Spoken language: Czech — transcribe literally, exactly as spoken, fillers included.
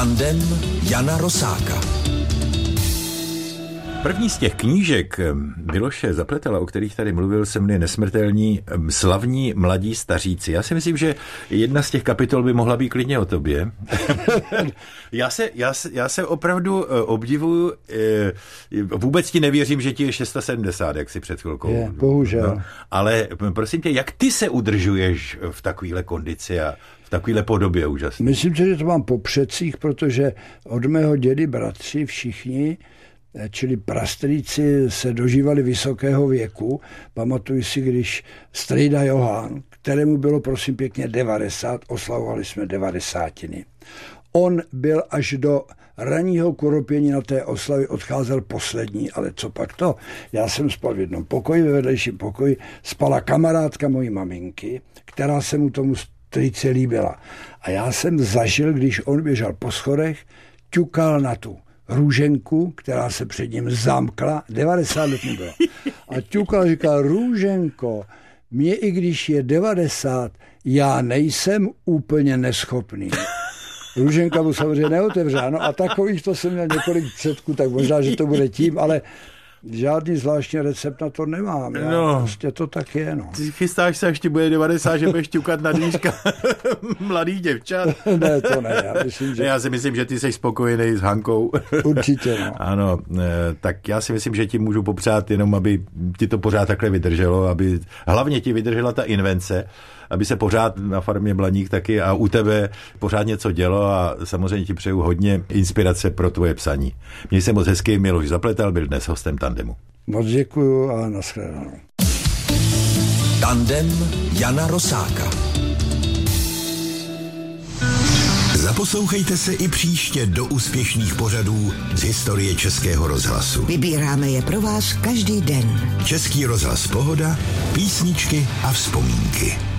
Tandem Jana Rosáka. První z těch knížek Miloše Zapletala, o kterých tady mluvil, se jmenuje Nesmrtelní slavní mladí staříci. Já si myslím, že jedna z těch kapitol by mohla být klidně o tobě. já, se, já, se, já se opravdu obdivuju, vůbec ti nevěřím, že ti je sedmdesát šest, jak si před chvilkou. Je, bohužel. No, ale prosím tě, jak ty se udržuješ v takovéhle kondici a v takovéhle podobě úžasné? Myslím si, že to mám po předcích, protože od mého dědy bratři všichni, čili prastrýci, se dožívali vysokého věku. Pamatuju si, když strejda Johan, kterému bylo prosím pěkně devadesát, oslavovali jsme devadesátiny. On byl až do ranního kuropění na té oslavě, odcházel poslední, ale co pak to? Já jsem spal v jednom pokoji, ve vedlejším pokoji spala kamarádka mojí maminky, která se mu tomu strýce líbila. A já jsem zažil, když on běžel po schodech, ťukal na tu Růženku, která se před ním zamkla, devadesát let mu bylo. A ťukal, říkal, Růženko, mě i když je devadesát, já nejsem úplně neschopný. Růženka mu samozřejmě neotevřela, no a takových to jsem měl několik předků, tak možná, že to bude tím, ale žádný zvláštní recept na to nemám. Já no, prostě to tak je, no. Ty chystáš se, až ti bude devadesát, že budeš ťukat na dvířka mladých děvčat? Ne, to ne. Já, myslím, že... já si myslím, že ty jsi spokojený s Hankou. Určitě, no. Ano, tak já si myslím, že ti můžu popřát jenom, aby ti to pořád takhle vydrželo, aby hlavně ti vydržela ta invence, aby se pořád na farmě Blaník taky a u tebe pořád něco dělo a samozřejmě ti přeju hodně inspirace pro tvoje psaní. Měj se moc hezky, Miloš Zapletal byl dnes hostem Tandemu. Moc děkuju a nashledanou. Tandem Jana Rosáka. Zaposlouchejte se i příště do úspěšných pořadů z historie Českého rozhlasu. Vybíráme je pro vás každý den. Český rozhlas Pohoda, písničky a vzpomínky.